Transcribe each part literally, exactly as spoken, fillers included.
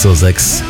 sechs Uhr sechs.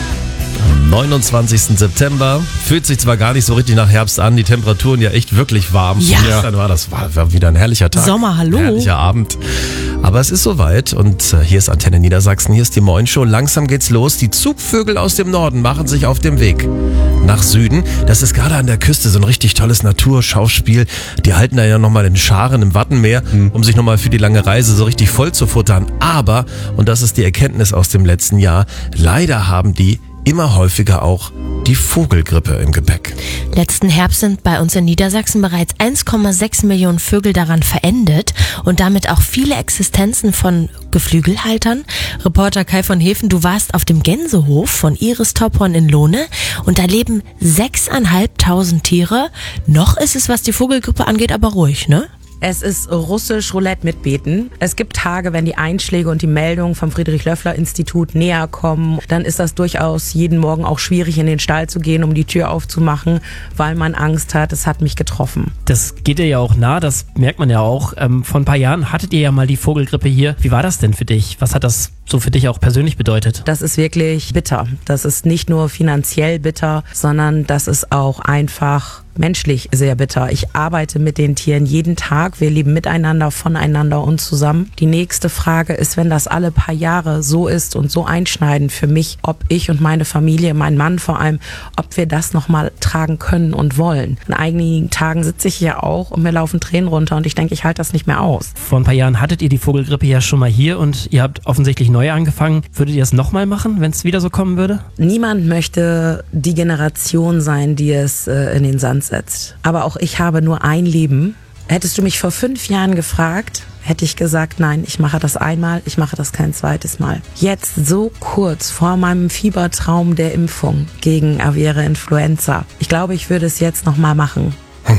Am neunundzwanzigsten September. Fühlt sich zwar gar nicht so richtig nach Herbst an, die Temperaturen ja echt wirklich warm. Ja. Gestern war das war, war wieder ein herrlicher Tag. Sommer, hallo. Ein herrlicher Abend. Aber es ist soweit und äh, hier ist Antenne Niedersachsen, hier ist die Moin-Show. Langsam geht's los. Die Zugvögel aus dem Norden machen sich auf den Weg nach Süden. Das ist gerade an der Küste so ein richtig tolles Naturschauspiel. Die halten da ja nochmal in Scharen im Wattenmeer, mhm. um sich nochmal für die lange Reise so richtig voll zu futtern. Aber, und das ist die Erkenntnis aus dem letzten Jahr, leider haben die immer häufiger auch die Vogelgrippe im Gepäck. Letzten Herbst sind bei uns in Niedersachsen bereits eins Komma sechs Millionen Vögel daran verendet und damit auch viele Existenzen von Geflügelhaltern. Reporter Kai von Hefen, du warst auf dem Gänsehof von Iris Topphorn in Lohne und da leben sechseinhalbtausend Tiere. Noch ist es, was die Vogelgrippe angeht, aber ruhig, ne? Es ist russisch Roulette mit Beeten. Es gibt Tage, wenn die Einschläge und die Meldungen vom Friedrich-Löffler-Institut näher kommen, dann ist das durchaus jeden Morgen auch schwierig, in den Stall zu gehen, um die Tür aufzumachen, weil man Angst hat, es hat mich getroffen. Das geht dir ja auch nah, das merkt man ja auch. Ähm, vor ein paar Jahren hattet ihr ja mal die Vogelgrippe hier. Wie war das denn für dich? Was hat das so für dich auch persönlich bedeutet? Das ist wirklich bitter. Das ist nicht nur finanziell bitter, sondern das ist auch einfach menschlich sehr bitter. Ich arbeite mit den Tieren jeden Tag. Wir leben miteinander, voneinander und zusammen. Die nächste Frage ist, wenn das alle paar Jahre so ist und so einschneidend für mich, ob ich und meine Familie, mein Mann vor allem, ob wir das nochmal tragen können und wollen. An einigen Tagen sitze ich hier auch und mir laufen Tränen runter und ich denke, ich halte das nicht mehr aus. Vor ein paar Jahren hattet ihr die Vogelgrippe ja schon mal hier und ihr habt offensichtlich neu angefangen. Würdet ihr es nochmal machen, wenn es wieder so kommen würde? Niemand möchte die Generation sein, die es äh, in den Sand setzt. Aber auch ich habe nur ein Leben. Hättest du mich vor fünf Jahren gefragt, hätte ich gesagt, nein, ich mache das einmal, ich mache das kein zweites Mal. Jetzt so kurz vor meinem Fiebertraum der Impfung gegen Aviäre Influenza. Ich glaube, ich würde es jetzt nochmal machen.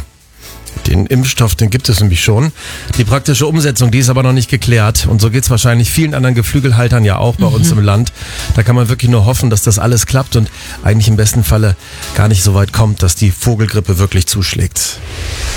Den Impfstoff, den gibt es nämlich schon. Die praktische Umsetzung, die ist aber noch nicht geklärt. Und so geht es wahrscheinlich vielen anderen Geflügelhaltern ja auch bei mhm. uns im Land. Da kann man wirklich nur hoffen, dass das alles klappt und eigentlich im besten Falle gar nicht so weit kommt, dass die Vogelgrippe wirklich zuschlägt.